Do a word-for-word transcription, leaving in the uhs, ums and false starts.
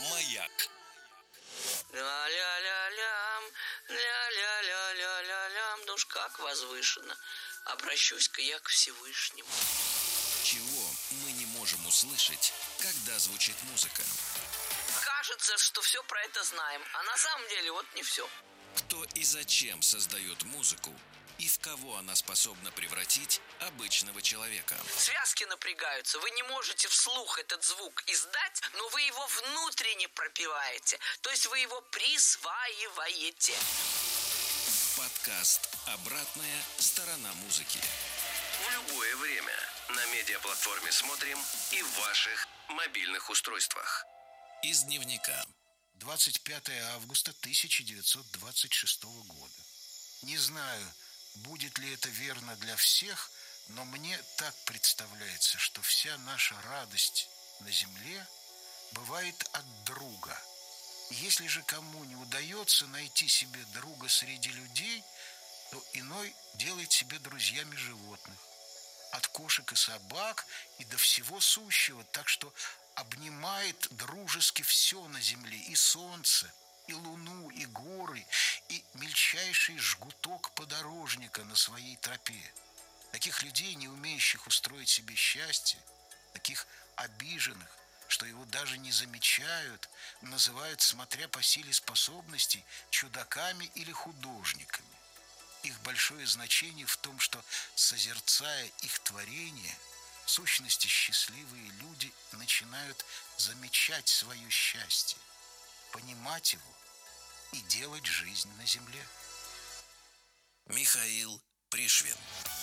Маяк. Ля-ля-ля-лям, ля-ля-ля-ля-ля-лям. Ну уж как возвышенно. Обращусь-ка я к Всевышнему. Чего мы не можем услышать, когда звучит музыка? Кажется, что все про это знаем, а на самом деле вот не все. Кто и зачем создает музыку, и в кого она способна превратить обычного человека? Связки напрягаются, вы не можете вслух этот звук издать, но вы его внутренне пропеваете, то есть вы его присваиваете. Подкаст «Обратная сторона музыки». В любое время на медиаплатформе «Смотрим» и в ваших мобильных устройствах. Из дневника. двадцать пятое августа тысяча девятьсот двадцать шестого года. Не знаю, будет ли это верно для всех, но мне так представляется, что вся наша радость на земле бывает от друга. Если же кому не удается найти себе друга среди людей, то иной делает себе друзьями животных. От кошек и собак и до всего сущего, так что обнимает дружески все на земле, и солнце, и луну, и горы, и мельчайший жгуток подорожника на своей тропе. Таких людей, не умеющих устроить себе счастье, таких обиженных, что его даже не замечают, называют, смотря по силе способностей, чудаками или художниками. Их большое значение в том, что, созерцая их творение, в сущности счастливые люди начинают замечать свое счастье, понимать его и делать жизнь на земле. Михаил Пришвин.